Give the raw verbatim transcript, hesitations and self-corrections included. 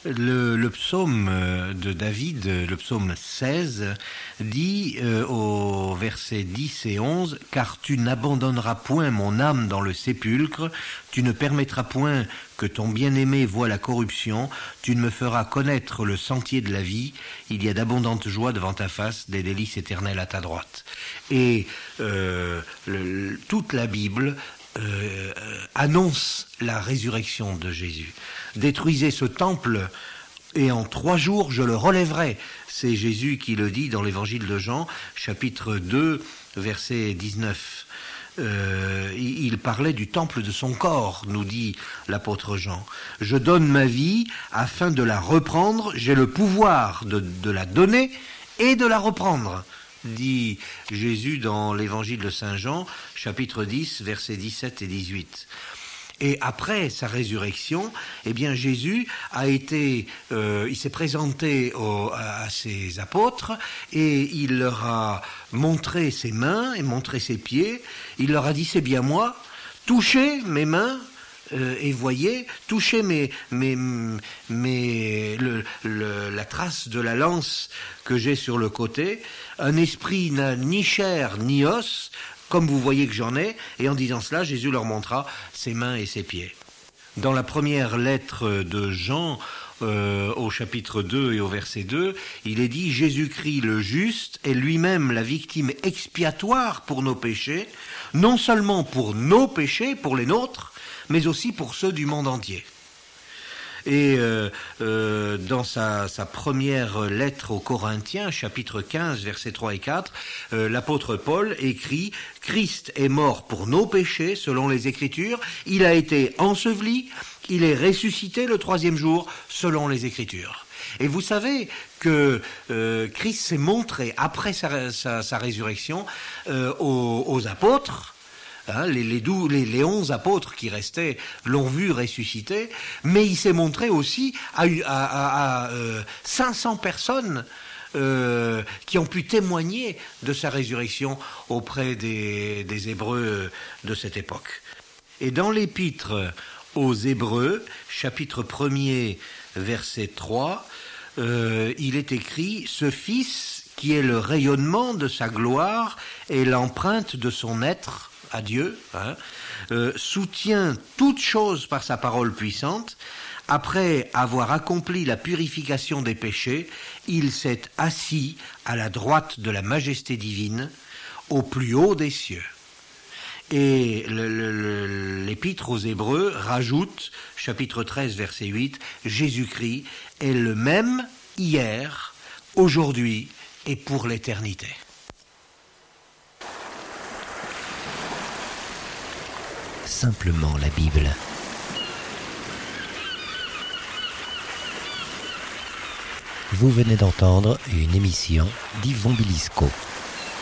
Le, le psaume de David, le psaume seize, dit euh, au verset dix et onze « Car tu n'abandonneras point mon âme dans le sépulcre, tu ne permettras point que ton bien-aimé voie la corruption, tu ne me feras connaître le sentier de la vie, il y a d'abondantes joies devant ta face, des délices éternelles à ta droite. » Et euh, le, toute la Bible Euh, annonce la résurrection de Jésus. Détruisez ce temple et en trois jours je le relèverai. C'est Jésus qui le dit dans l'évangile de Jean, chapitre deux, verset dix-neuf. Euh, il parlait du temple de son corps, nous dit l'apôtre Jean. Je donne ma vie afin de la reprendre, j'ai le pouvoir de, de la donner et de la reprendre, dit Jésus dans l'évangile de Saint Jean, chapitre dix, versets dix-sept et dix-huit. Et après sa résurrection, eh bien Jésus a été, euh, il s'est présenté au, à, à ses apôtres et il leur a montré ses mains et montré ses pieds. Il leur a dit, c'est bien moi, touchez mes mains. Euh, et voyez, touchez mes, mes, mes, le, le, la trace de la lance que j'ai sur le côté. Un esprit n'a ni chair ni os, comme vous voyez que j'en ai. Et en disant cela, Jésus leur montra ses mains et ses pieds. Dans la première lettre de Jean, euh, au chapitre deux et au verset deux, il est dit « Jésus-Christ le juste est lui-même la victime expiatoire pour nos péchés, non seulement pour nos péchés, pour les nôtres, mais aussi pour ceux du monde entier. » Et euh, euh, dans sa, sa première lettre aux Corinthiens, chapitre quinze, versets trois et quatre, euh, l'apôtre Paul écrit « Christ est mort pour nos péchés, selon les Écritures, il a été enseveli, il est ressuscité le troisième jour, selon les Écritures. » Et vous savez que euh, Christ s'est montré, après sa, sa, sa résurrection, euh, aux, aux apôtres. Hein, les, les, dou, les, les onze apôtres qui restaient l'ont vu ressusciter, mais il s'est montré aussi à, à, à, à euh, cinq cents personnes euh, qui ont pu témoigner de sa résurrection auprès des, des Hébreux de cette époque. Et dans l'épître aux Hébreux, chapitre premier, verset trois, euh, il est écrit « Ce Fils qui est le rayonnement de sa gloire et l'empreinte de son être » à Dieu, hein, euh, soutient toute chose par sa parole puissante. Après avoir accompli la purification des péchés, il s'est assis à la droite de la majesté divine, au plus haut des cieux. Et le, le, l'épître aux Hébreux rajoute, chapitre treize, verset huit, Jésus-Christ est le même hier, aujourd'hui et pour l'éternité. Simplement la Bible. Vous venez d'entendre une émission d'Yvon Bilisco.